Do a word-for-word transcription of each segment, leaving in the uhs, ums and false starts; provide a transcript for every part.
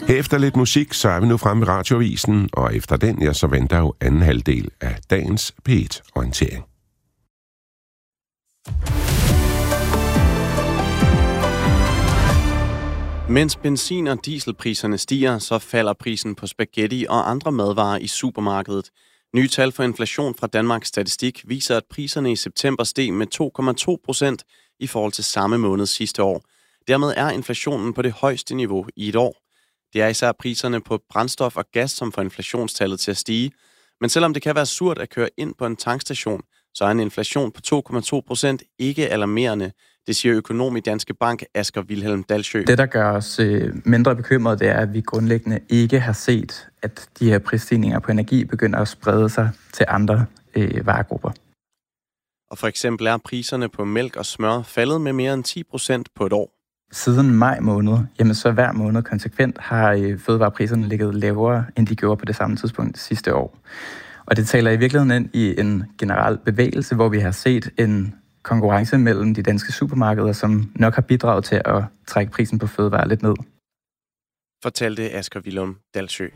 Her efter lidt musik, så er vi nu fremme ved Radioavisen, og efter den, ja, så venter jo anden halvdel af dagens P et-orientering. Mens benzin- og dieselpriserne stiger, så falder prisen på spaghetti og andre madvarer i supermarkedet. Nye tal for inflation fra Danmarks Statistik viser, at priserne i september steg med to komma to procent i forhold til samme måned sidste år. Dermed er inflationen på det højeste niveau i et år. Det er især priserne på brændstof og gas, som får inflationstallet til at stige. Men selvom det kan være surt at køre ind på en tankstation, så er en inflation på to komma to procent ikke alarmerende. Det siger økonom i Danske Bank, Asger Wilhelm Dalsø. Det, der gør os øh, mindre bekymrede, det er, at vi grundlæggende ikke har set, at de her prisstigninger på energi begynder at sprede sig til andre øh, varegrupper. Og for eksempel er priserne på mælk og smør faldet med mere end ti procent på et år. Siden maj måned, jamen så hver måned konsekvent har øh, fødevarepriserne ligget lavere, end de gjorde på det samme tidspunkt sidste år. Og det taler i virkeligheden ind i en generel bevægelse, hvor vi har set en konkurrence mellem de danske supermarkeder, som nok har bidraget til at trække prisen på fødevarer lidt ned. Fortalte Asger Wilhelm Dalsø.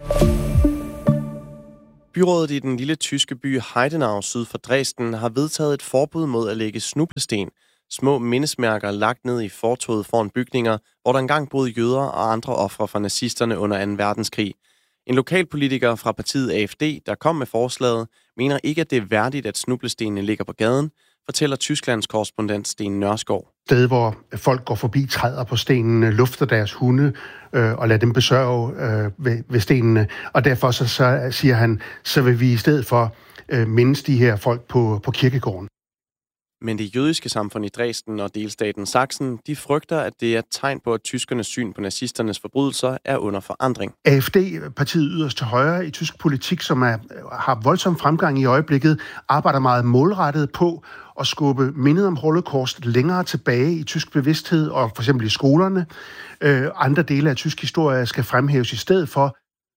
Byrådet i den lille tyske by Heidenau syd for Dresden har vedtaget et forbud mod at lægge snublesten, små mindesmærker lagt ned i fortovet foran bygninger, hvor der engang boede jøder og andre ofre for nazisterne under anden verdenskrig. En lokalpolitiker fra partiet A F D, der kom med forslaget, mener ikke, at det er værdigt, at snublestenene ligger på gaden, fortæller Tysklands korrespondent Sten Nørskov. Sted, hvor folk går forbi, træder på stenene, lufter deres hunde øh, og lader dem besørge øh, ved, ved stenene. Og derfor så, så siger han, så vil vi i stedet for øh, mindes de her folk på, på kirkegården. Men det jødiske samfund i Dresden og delstaten Sachsen, de frygter, at det er et tegn på, at tyskernes syn på nazisternes forbrydelser er under forandring. A F D, partiet yderst til højre i tysk politik, som er, har voldsom fremgang i øjeblikket, arbejder meget målrettet på at skubbe mindet om Holocaust længere tilbage i tysk bevidsthed, og for eksempel i skolerne. Øh, andre dele af tysk historie skal fremhæves i stedet for.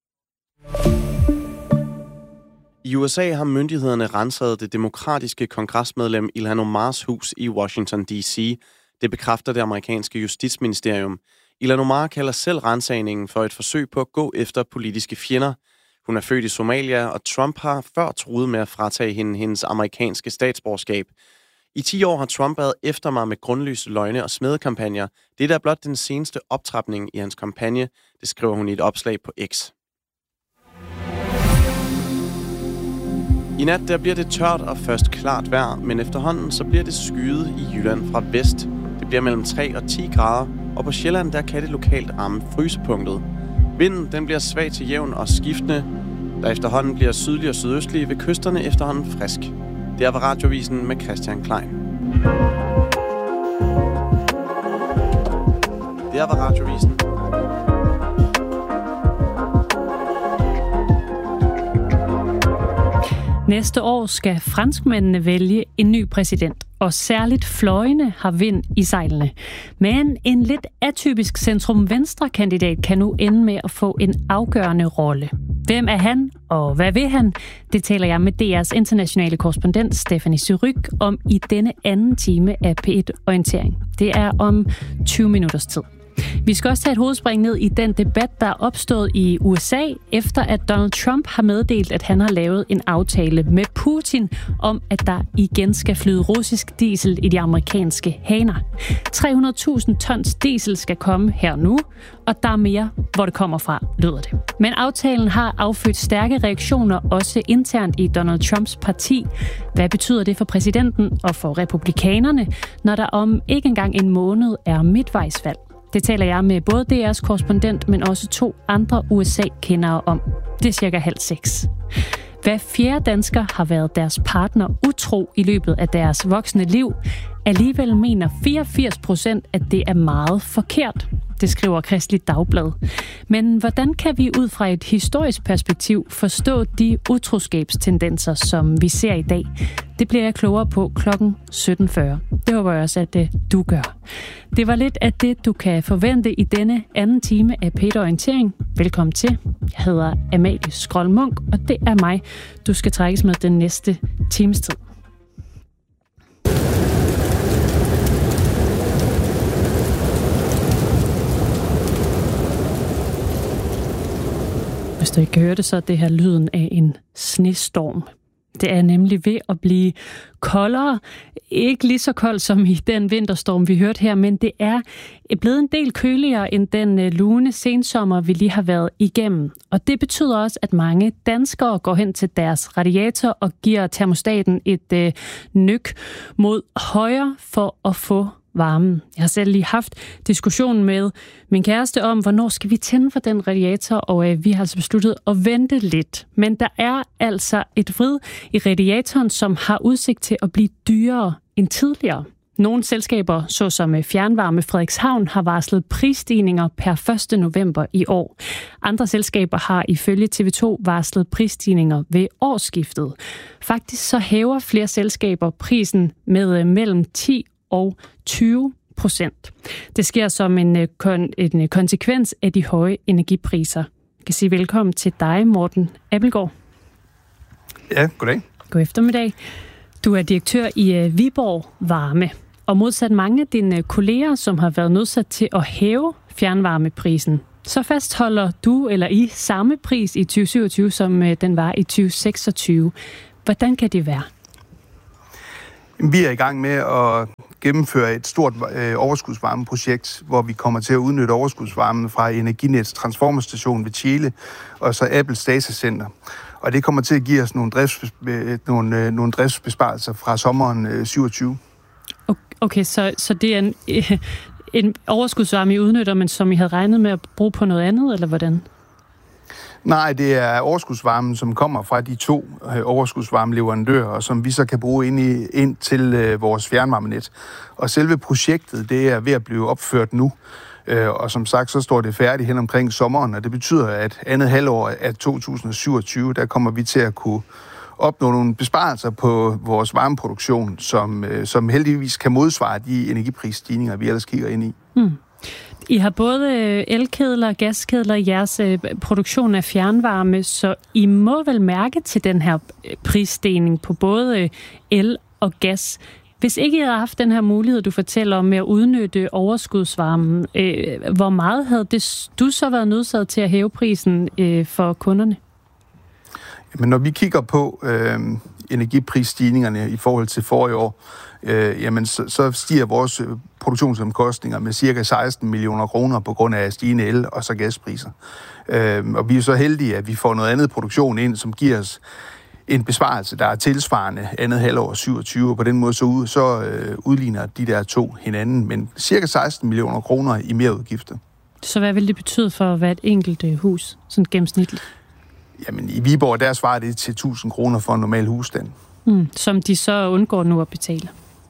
I U S A har myndighederne renset det demokratiske kongresmedlem Ilhan Omars hus i Washington D C. Det bekræfter det amerikanske justitsministerium. Ilhan Omar kalder selv rensagningen for et forsøg på at gå efter politiske fjender. Hun er født i Somalia, og Trump har før truet med at fratage hende hendes amerikanske statsborgerskab. I ti år har Trump været efter mig med grundløse løgne og smedekampagner. Det er blot den seneste optrapning i hans kampagne, det skriver hun i et opslag på X. I nat der bliver det tørt og først klart vejr, men efterhånden så bliver det skyet i Jylland fra vest. Det bliver mellem tre og ti grader, og på Sjælland der kan det lokalt ramme frysepunktet. Vinden den bliver svag til jævn og skiftende, der efterhånden bliver sydlig og sydøstlig, ved kysterne efterhånden frisk. Det er Radioavisen med Christian Klein. Det er Radioavisen. Næste år skal franskmændene vælge en ny præsident, og særligt fløjene har vind i sejlene. Men en lidt atypisk centrum-venstre-kandidat kan nu ende med at få en afgørende rolle. Hvem er han, og hvad vil han? Det taler jeg med D R's internationale korrespondent Stephanie Surrugue om i denne anden time af P et-orientering. Det er om tyve minutters tid. Vi skal også tage et hovedspring ned i den debat, der er opstået i U S A, efter at Donald Trump har meddelt, at han har lavet en aftale med Putin om, at der igen skal flyde russisk diesel i de amerikanske haner. tre hundrede tusind tons diesel skal komme her nu, og der er mere, hvor det kommer fra, lyder det. Men aftalen har affødt stærke reaktioner, også internt i Donald Trumps parti. Hvad betyder det for præsidenten og for republikanerne, når der om ikke engang en måned er midtvejsvalg? Det taler jeg med både D R's korrespondent, men også to andre U S A-kendere om. Det er cirka halv seks. Hver fjerde dansker har været deres partner utro i løbet af deres voksne liv. Alligevel mener fireogfirs procent, at det er meget forkert. Det skriver Kristeligt Dagblad. Men hvordan kan vi ud fra et historisk perspektiv forstå de utroskabstendenser, som vi ser i dag? Det bliver jeg klogere på klokken sytten fyrre. Det håber jeg også, at du gør. Det var lidt af det, du kan forvente i denne anden time af P et-orientering. Velkommen til. Jeg hedder Amalie Skrold Munk, og det er mig, du skal trækkes med den næste times tid. Hvis du ikke kan høre det, så er det her lyden af en snestorm. Det er nemlig ved at blive koldere. Ikke lige så koldt som i den vinterstorm, vi hørte her, men det er blevet en del køligere end den lune sensommer, vi lige har været igennem. Og det betyder også, at mange danskere går hen til deres radiator og giver termostaten et øh, nyk mod højre for at få varmen. Jeg har selv lige haft diskussionen med min kæreste om, hvornår skal vi tænde for den radiator, og øh, vi har altså besluttet at vente lidt. Men der er altså et vrid i radiatoren, som har udsigt til at blive dyrere end tidligere. Nogle selskaber, såsom Fjernvarme Frederikshavn, har varslet prisstigninger per første november i år. Andre selskaber har ifølge T V to varslet prisstigninger ved årsskiftet. Faktisk så hæver flere selskaber prisen med mellem ti og tyve procent. Det sker som en, en konsekvens af de høje energipriser. Jeg kan sige velkommen til dig, Morten Abildgaard. Ja, goddag. God eftermiddag. Du er direktør i Viborg Varme, og modsat mange af dine kolleger, som har været nødsat til at hæve fjernvarmeprisen, så fastholder du eller I samme pris i tyve syvogtyve, som den var i tyve seksogtyve. Hvordan kan det være? Vi er i gang med at gennemføre et stort øh, overskudsvarmeprojekt, hvor vi kommer til at udnytte overskudsvarmen fra Energinets transformerstation ved Tjele og så Apples datacenter. Og det kommer til at give os nogle, drifts, øh, nogle, øh, nogle driftsbesparelser fra sommeren øh, syvogtyve. Okay, så, så det er en, øh, en overskudsvarme, I udnytter, men som I havde regnet med at bruge på noget andet, eller hvordan? Nej, det er overskudsvarmen, som kommer fra de to øh, overskudsvarmeleverandører, som vi så kan bruge ind, i, ind til øh, vores fjernvarmenet. Og selve projektet, det er ved at blive opført nu. Øh, og som sagt, så står det færdigt hen omkring sommeren, og det betyder, at andet halvår af to tusind syvogtyve, der kommer vi til at kunne opnå nogle besparelser på vores varmeproduktion, som, øh, som heldigvis kan modsvare de energiprisstigninger, vi ellers kigger ind i. Mm. I har både elkedler og gaskedler i jeres produktion af fjernvarme, så I må vel mærke til den her prisstigning på både el og gas. Hvis ikke I havde haft den her mulighed, du fortæller om med at udnytte overskudsvarmen, hvor meget havde det, du så været nødsaget til at hæve prisen for kunderne? Men når vi kigger på øh, energiprisstigningerne i forhold til forrige år, øh, jamen så, så stiger vores produktionsomkostninger med cirka seksten millioner kroner på grund af stigende el- og så gaspriser. Øh, og vi er så heldige, at vi får noget andet produktion ind, som giver os en besparelse, der er tilsvarende andet halvår syvogtyve, og på den måde så, ud, så øh, udligner de der to hinanden, men cirka seksten millioner kroner i mere udgifter. Så hvad vil det betyde for hvert enkelt hus, sådan gennemsnitligt? Jamen i Viborg, der svarer det til tusind kroner for en normal husstand. Mm, som de så undgår nu at betale?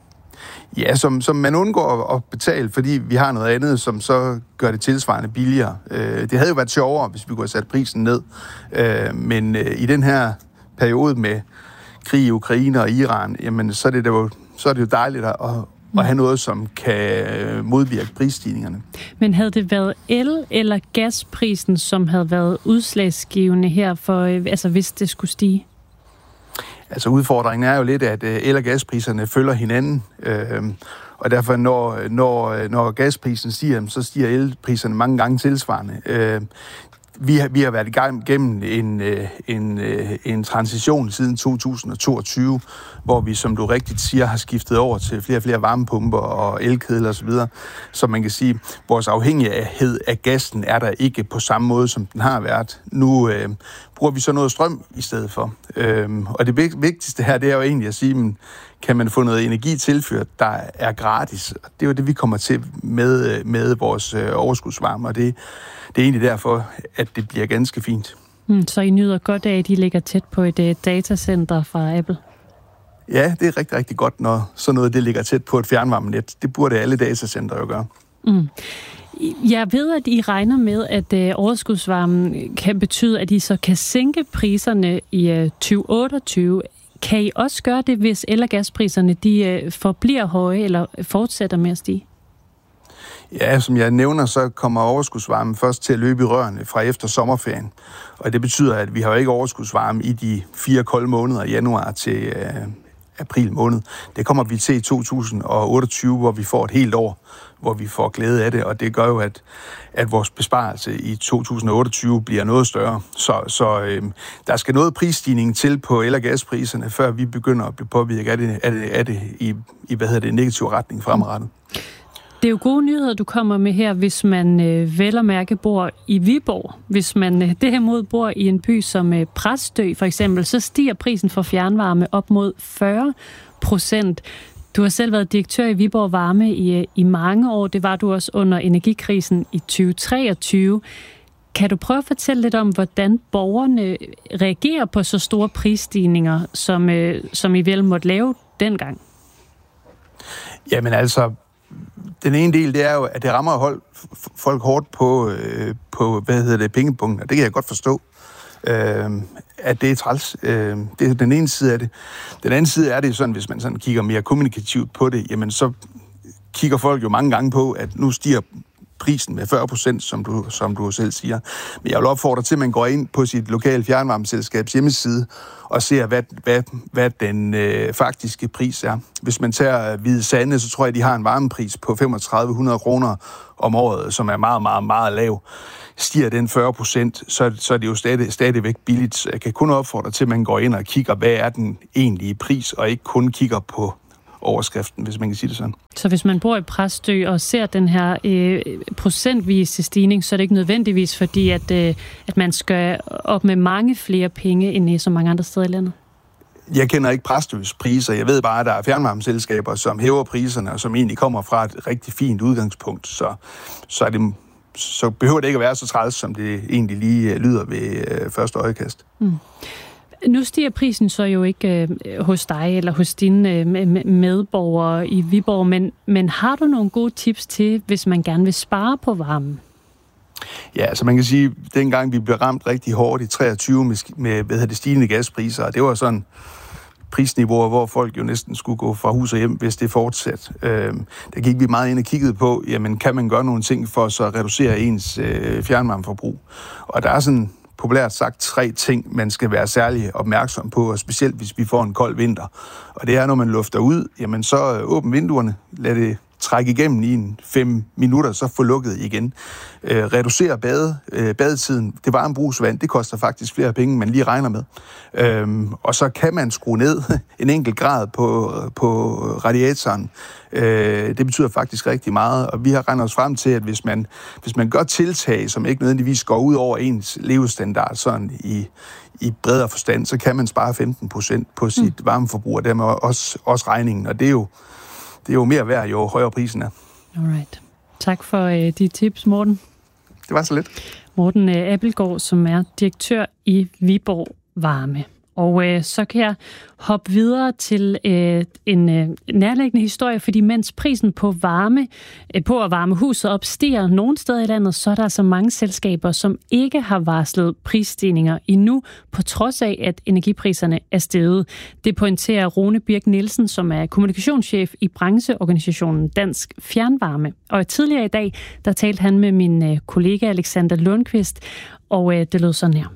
Ja, som, som man undgår at betale, fordi vi har noget andet, som så gør det tilsvarende billigere. Øh, det havde jo været sjovere, hvis vi kunne have sat prisen ned. Øh, men øh, i den her periode med krig i Ukraine og Iran, jamen så er det jo, så er det jo dejligt at, at have noget, som kan modvirke prisstigningerne. Men havde det været el- eller gasprisen, som havde været udslagsgivende her, for, altså hvis det skulle stige? Altså udfordringen er jo lidt, at el- og gaspriserne følger hinanden, øh, og derfor når, når, når gasprisen stiger, så stiger elpriserne mange gange tilsvarende. Øh, vi, har, vi har været i gang gennem en, en, en transition siden to tusind toogtyve, hvor vi, som du rigtigt siger, har skiftet over til flere og flere varmepumper og elkedler osv., så man kan sige, vores afhængighed af gassen er der ikke på samme måde, som den har været. Nu øh, bruger vi så noget strøm i stedet for. Øhm, og det vigtigste her, det er jo egentlig at sige, men kan man få noget energi tilført, der er gratis? Det er jo det, vi kommer til med, med vores øh, overskudsvarme, og det, det er egentlig derfor, at det bliver ganske fint. Mm, så I nyder godt af, at I ligger tæt på et uh, datacenter fra Apple? Ja, det er rigtig, rigtig godt, når sådan noget det ligger tæt på et fjernvarmenet. Det burde alle datacenter jo gøre. Mm. Jeg ved, at I regner med, at øh, overskudsvarmen kan betyde, at I så kan sænke priserne i øh, tyve otteogtyve. Kan I også gøre det, hvis el- og gaspriserne de, øh, forbliver høje eller fortsætter med at stige? Ja, som jeg nævner, så kommer overskudsvarmen først til at løbe i rørene fra efter sommerferien. Og det betyder, at vi har jo ikke overskudsvarme i de fire kolde måneder, januar til, øh, april måned. Det kommer vi til i to tusind otteogtyve, hvor vi får et helt år, hvor vi får glæde af det, og det gør jo, at, at vores besparelse i to tusind otteogtyve bliver noget større. Så, så øh, der skal noget prisstigning til på el- og gaspriserne, før vi begynder at blive påvirket af det, af det, af det i, i hvad hedder det, negativ retning fremadrettet. Det er jo gode nyheder, du kommer med her, hvis man øh, vel og mærke bor i Viborg. Hvis man øh, derimod bor i en by som øh, Præstø for eksempel, så stiger prisen for fjernvarme op mod fyrre procent. Du har selv været direktør i Viborg Varme i, i mange år. Det var du også under energikrisen i tyve treogtyve. Kan du prøve at fortælle lidt om, hvordan borgerne reagerer på så store prisstigninger, som, øh, som I vel måtte lave dengang? Jamen altså, den ene del, det er jo, at det rammer hold, folk hårdt på, øh, på hvad hedder det, pengepunkten, og det kan jeg godt forstå, øh, at det er træls. Øh, det er den ene side af det. Den anden side er det sådan, hvis man sådan kigger mere kommunikativt på det, jamen så kigger folk jo mange gange på, at nu stiger prisen med fyrre procent, som du, som du selv siger. Men jeg vil opfordre til, at man går ind på sit lokale fjernvarmeselskabs hjemmeside og ser, hvad, hvad, hvad den øh, faktiske pris er. Hvis man tager Hvide Sande, så tror jeg, de har en varmepris på femogtredive hundrede kroner om året, som er meget, meget, meget lav. Stiger den fyrre procent, så, så er det jo stadig, stadigvæk billigt. Så jeg kan kun opfordre til, at man går ind og kigger, hvad er den egentlige pris, og ikke kun kigger på overskriften, hvis man kan sige det sådan. Så hvis man bor i Præstø og ser den her øh, procentvise stigning, så er det ikke nødvendigvis fordi, at, øh, at man skal op med mange flere penge end i så mange andre steder i landet? Jeg kender ikke Præstøs priser. Jeg ved bare, at der er fjernvarmeselskaber, som hæver priserne, og som egentlig kommer fra et rigtig fint udgangspunkt. Så, så, er det, så behøver det ikke at være så træls, som det egentlig lige lyder ved øh, første øjekast. Mm. Nu stiger prisen så jo ikke øh, hos dig eller hos dine øh, medborgere i Viborg, men, men har du nogle gode tips til, hvis man gerne vil spare på varmen? Ja, altså man kan sige, at dengang vi blev ramt rigtig hårdt i treogtyve med, med hvad hedder det, stigende gaspriser, og det var sådan prisniveauer, hvor folk jo næsten skulle gå fra hus og hjem, hvis det fortsat. Øh, der gik vi meget ind og kiggede på, jamen kan man gøre nogle ting for så at reducere ens øh, fjernvarmeforbrug? Og der er sådan populært sagt tre ting, man skal være særlig opmærksom på, og specielt hvis vi får en kold vinter. Og det er, når man lufter ud, jamen så åbn vinduerne, lad det trække igennem i en fem minutter, så få lukket igen. Øh, reducer bade, øh, badetiden. Det varme brugsvand, det koster faktisk flere penge, man lige regner med. Øhm, og så kan man skrue ned en enkelt grad på, på radiatoren. Øh, det betyder faktisk rigtig meget, og vi har regnet os frem til, at hvis man, hvis man gør tiltag, som ikke nødvendigvis går ud over ens levestandard sådan i, i bredere forstand, så kan man spare femten procent på sit mm. varmeforbrug, og dermed også, også regningen, og det er jo Det er jo mere værd, jo højere prisen er. Alright. Tak for øh, de tips, Morten. Det var så lidt. Morten øh, Abildgaard, som er direktør i Viborg Varme. Og øh, så kan jeg hoppe videre til øh, en øh, nærliggende historie, fordi mens prisen på varme, øh, på at varme huset op stiger nogle steder i landet, så er der altså mange selskaber, som ikke har varslet prisstigninger endnu, på trods af, at energipriserne er steget. Det pointerer Rune Birk Nielsen, som er kommunikationschef i brancheorganisationen Dansk Fjernvarme. Og tidligere i dag, der talte han med min øh, kollega Alexander Lundqvist, og øh, det lød sådan her.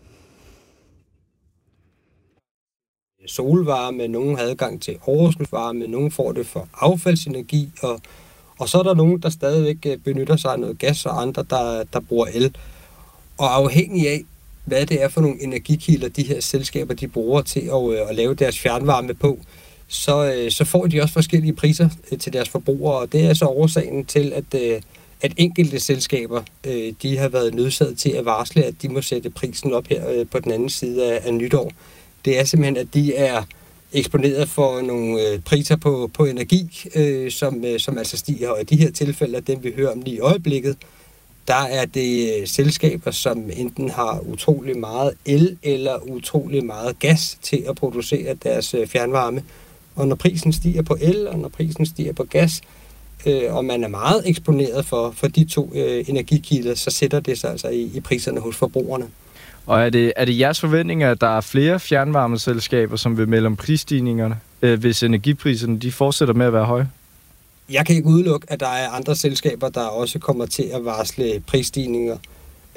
Solvarme, nogen har adgang til overskudsvarme, nogen får det for affaldsenergi, og, og så er der nogen, der stadigvæk benytter sig af noget gas, og andre, der, der bruger el. Og afhængig af, hvad det er for nogle energikilder, de her selskaber, de bruger til at, at lave deres fjernvarme på, så, så får de også forskellige priser til deres forbrugere, og det er så årsagen til, at, at enkelte selskaber, de har været nødsaget til at varsle, at de må sætte prisen op her på den anden side af, af nytår. Det er simpelthen, at de er eksponeret for nogle øh, priser på, på energi, øh, som, øh, som altså stiger. Og i de her tilfælde, af dem vi hører om lige i øjeblikket, der er det øh, selskaber, som enten har utrolig meget el eller utrolig meget gas til at producere deres øh, fjernvarme. Og når prisen stiger på el, og når prisen stiger på gas, øh, og man er meget eksponeret for, for de to øh, energikilder, så sætter det sig altså i, i priserne hos forbrugerne. Og er det, er det jeres forventninger, at der er flere fjernvarmeselskaber, som vil melde om prisstigningerne, øh, hvis energipriserne de fortsætter med at være høje? Jeg kan ikke udelukke, at der er andre selskaber, der også kommer til at varsle prisstigninger.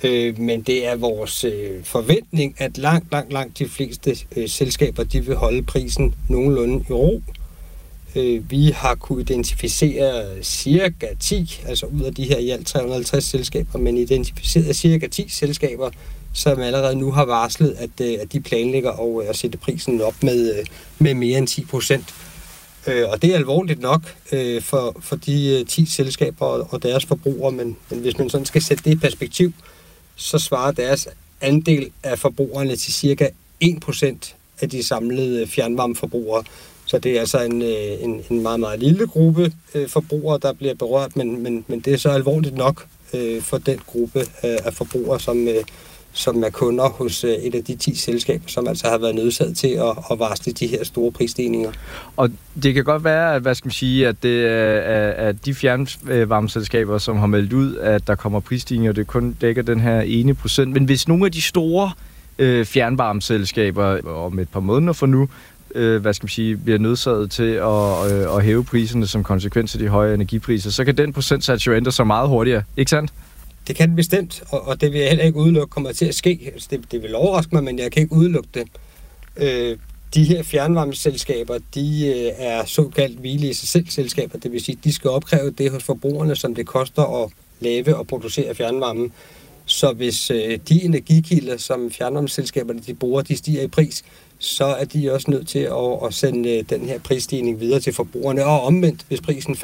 Øh, men det er vores øh, forventning, at langt, langt, langt de fleste øh, selskaber, de vil holde prisen nogenlunde i ro. Øh, vi har kunne identificere cirka ti, altså ud af de her i alt tre hundrede og halvtreds selskaber, men identificeret cirka ti selskaber, som allerede nu har varslet, at, øh, at de planlægger at, at sætte prisen op med, øh, med mere end ti procent. Øh, og det er alvorligt nok øh, for, for de øh, ti selskaber og, og deres forbrugere, men, men hvis man sådan skal sætte det i perspektiv, så svarer deres andel af forbrugerne til cirka en procent af de samlede fjernvarmeforbrugere. Så det er altså en, en, en meget, meget lille gruppe øh, forbrugere, der bliver berørt, men, men, men det er så alvorligt nok øh, for den gruppe øh, af forbrugere, som, øh, som er kunder hos øh, et af de ti selskaber, som altså har været nødsaget til at, at varsle de her store prisstigninger. Og det kan godt være, at, hvad skal man sige, at det er at de fjernvarmeselskaber, som har meldt ud, at der kommer prisstigninger, det kun dækker den her ene procent. Men hvis nogle af de store øh, fjernvarmeselskaber om et par måneder fra nu, øh, hvad skal man sige, bliver nødsaget til at, øh, at hæve priserne som konsekvens af de høje energipriser, så kan den procentsats jo ændre sig meget hurtigere, ikke sandt? Det kan det bestemt, og, og det vil jeg heller ikke udelukke kommer til at ske. Altså det, det vil overraske mig, men jeg kan ikke udelukke det. Øh, de her fjernvarmeselskaber, de øh, er såkaldt hvile i sig selv selskaber, det vil sige, de skal opkræve det hos forbrugerne, som det koster at lave og producere fjernvarme. Så hvis øh, de energikilder, som fjernvarmeselskaberne de bruger, de stiger i pris, så er de også nødt til at, at sende øh, den her prisstigning videre til forbrugerne, og omvendt, hvis prisen